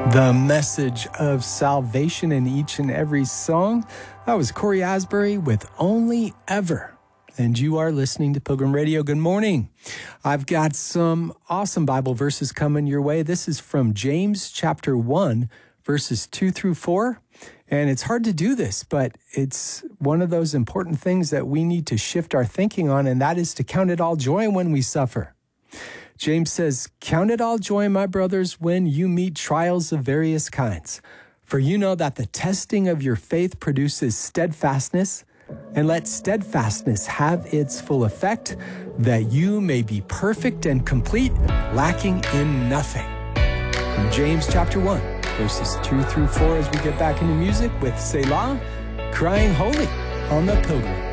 The message of salvation in each and every song. That was Corey Asbury with Only Ever. And you are listening to Pilgrim Radio. Good morning. I've got some awesome Bible verses coming your way. This is from James chapter 1, verses 2 through 4. And it's hard to do this, but it's one of those important things that we need to shift our thinking on, and that is to count it all joy when we suffer. James says, "Count it all joy, my brothers, when you meet trials of various kinds. For you know that the testing of your faith produces steadfastness, and let steadfastness have its full effect, that you may be perfect and complete, lacking in nothing." From James chapter 1, verses 2 through 4, as we get back into music with Selah, crying holy on the Pilgrim.